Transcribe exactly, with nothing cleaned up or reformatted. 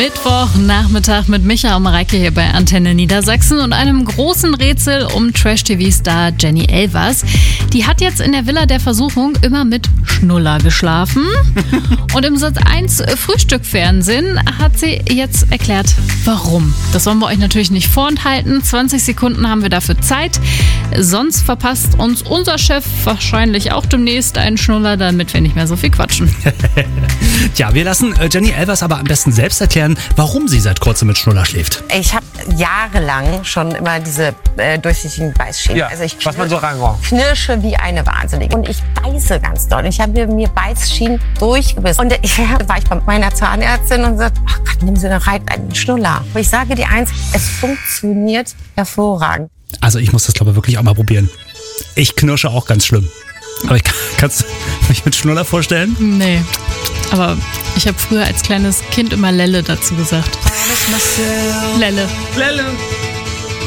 Mittwochnachmittag mit Micha und Mareike hier bei Antenne Niedersachsen und einem großen Rätsel um Trash-T V-Star Jenny Elvers. Die hat jetzt in der Villa der Versuchung immer mit Schnuller geschlafen. Und im Sat eins Frühstückfernsehen hat sie jetzt erklärt, warum. Das wollen wir euch natürlich nicht vorenthalten. zwanzig Sekunden haben wir dafür Zeit. Sonst verpasst uns unser Chef wahrscheinlich auch demnächst einen Schnuller, damit wir nicht mehr so viel quatschen. Tja, wir lassen Jenny Elvers aber am besten selbst erklären, warum sie seit kurzem mit Schnuller schläft. Ich habe jahrelang schon immer diese äh, durchsichtigen Beißschienen. Ja, also ich was man so reinraucht. knirsche wie eine Wahnsinnige. Und ich beiße ganz doll. Ich habe mir Beißschienen durchgebissen. Und ich war ich bei meiner Zahnärztin und sagte, ach Gott, nimm Sie doch einen Schnuller. Aber ich sage dir eins, es funktioniert hervorragend. Also ich muss das, glaube ich, wirklich auch mal probieren. Ich knirsche auch ganz schlimm. Aber ich kann, kannst du mich mit Schnuller vorstellen? Nee, aber ich habe früher als kleines Kind immer Lelle dazu gesagt. Lelle. Lelle.